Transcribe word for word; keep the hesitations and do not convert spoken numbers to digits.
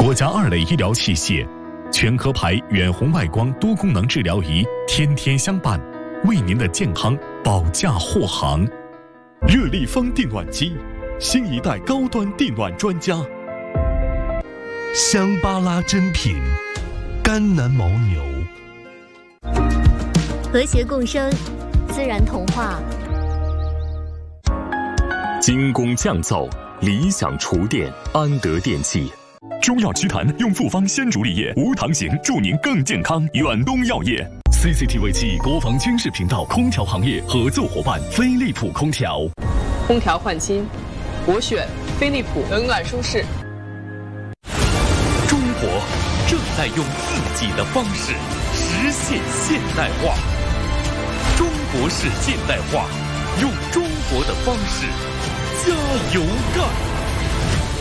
国家二类医疗器械，全壳牌远红外光多功能治疗仪天天相伴，为您的健康保驾护航。 热力方电暖机，新一代高端电暖专家。 香巴拉珍品，甘南牦牛。 和谐共生，自然童话。 精工匠造，理想厨电，安德电器。 中药祛痰用复方鲜竹沥液，无糖型，助您更健康。远东药业 C C T V 七国防军事频道空调行业合作伙伴飞利浦空调。 空调换新，我选飞利浦，冷暖舒适。 中国正在用自己的方式实现现代化，中国式现代化，用中国的方式加油干。